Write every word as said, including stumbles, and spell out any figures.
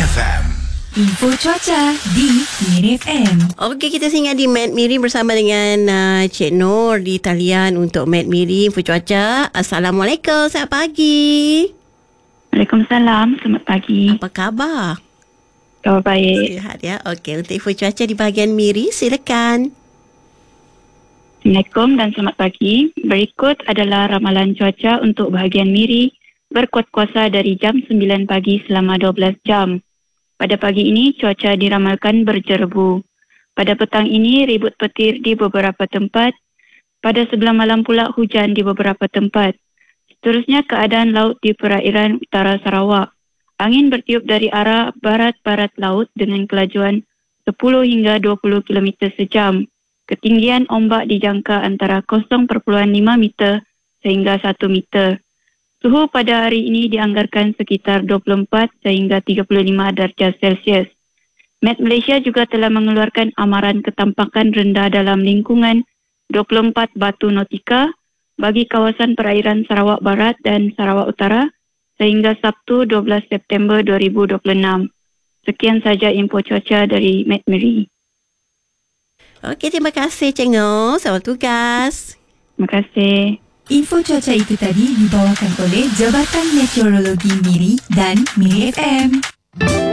F M. Info cuaca di Miri F M. Okey, kita singgah di Met Miri bersama dengan uh, Cik Nur di talian untuk Met Miri Info Cuaca. Assalamualaikum, selamat pagi. Waalaikumsalam, selamat pagi. Apa khabar? Khabar baik. Sihat ya. Okey, untuk info cuaca di bahagian Miri, silakan. Assalamualaikum dan selamat pagi. Berikut adalah ramalan cuaca untuk bahagian Miri berkuat kuasa dari jam sembilan pagi selama dua belas jam. Pada pagi ini, cuaca diramalkan berjerebu. Pada petang ini, ribut petir di beberapa tempat. Pada sebelah malam pula, hujan di beberapa tempat. Seterusnya, keadaan laut di perairan utara Sarawak. Angin bertiup dari arah barat-barat laut dengan kelajuan sepuluh hingga dua puluh kilometer sejam. Ketinggian ombak dijangka antara kosong perpuluhan lima meter sehingga satu meter. Suhu pada hari ini dianggarkan sekitar dua puluh empat sehingga tiga puluh lima darjah Celsius. Met Malaysia juga telah mengeluarkan amaran ketampakan rendah dalam lingkungan dua puluh empat batu nautika bagi kawasan perairan Sarawak Barat dan Sarawak Utara sehingga Sabtu dua belas September dua ribu dua puluh enam. Sekian saja info cuaca dari Met Miri. Okey, terima kasih Cik Nur. Selamat tugas. Terima kasih. Info cuaca itu tadi dibawakan oleh Jabatan Meteorologi Miri dan Miri F M.